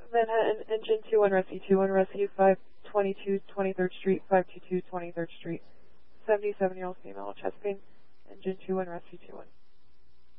Manhattan, engine 21, rescue 21, rescue 522 23rd Street, 522 23rd Street. 77-year-old female, chest pain, engine 21, rescue 21.